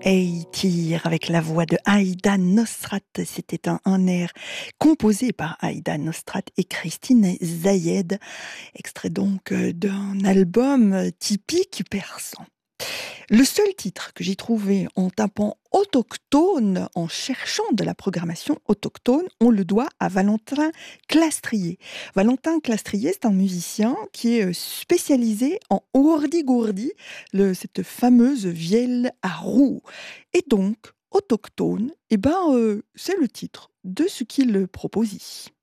Hey Tire avec la voix de Aïda Nosrat. C'était un air composé par Aïda Nosrat et Christine Zayed, extrait donc d'un album typique persan. Le seul titre que j'ai trouvé en tapant autochtone, en cherchant de la programmation autochtone, on le doit à Valentin Clastrier. Valentin Clastrier, c'est un musicien qui est spécialisé en ourdi-gourdi, cette fameuse vielle à roue. Et donc, autochtone, c'est le titre de ce qu'il propose ici.